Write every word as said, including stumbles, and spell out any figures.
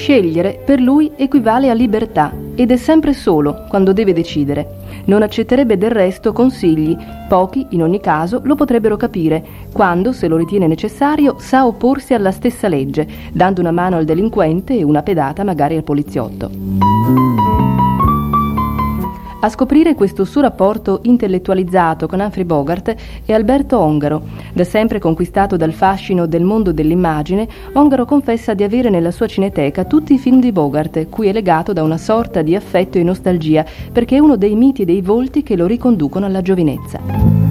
Scegliere per lui equivale a libertà ed è sempre solo quando deve decidere. Non accetterebbe del resto consigli, pochi in ogni caso lo potrebbero capire, quando, se lo ritiene necessario, sa opporsi alla stessa legge, dando una mano al delinquente e una pedata magari al poliziotto. A scoprire questo suo rapporto intellettualizzato con Humphrey Bogart è Alberto Ongaro. Da sempre conquistato dal fascino del mondo dell'immagine, Ongaro confessa di avere nella sua cineteca tutti i film di Bogart, cui è legato da una sorta di affetto e nostalgia, perché è uno dei miti e dei volti che lo riconducono alla giovinezza.